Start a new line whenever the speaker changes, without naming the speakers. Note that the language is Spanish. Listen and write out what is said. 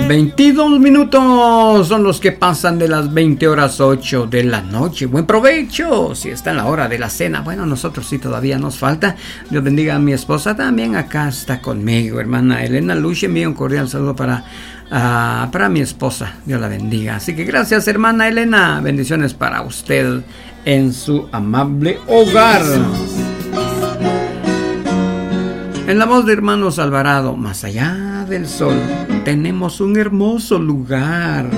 22 minutos son los que pasan de las 20:08 de la noche. Buen provecho si está en la hora de la cena. Bueno, nosotros sí todavía nos falta. Dios bendiga a mi esposa, también acá está conmigo, hermana Elena Luche. Envío un cordial saludo para mi esposa. Dios la bendiga. Así que gracias, hermana Elena. Bendiciones para usted en su amable hogar. En la voz de hermanos Alvarado, más allá del sol, tenemos un hermoso lugar.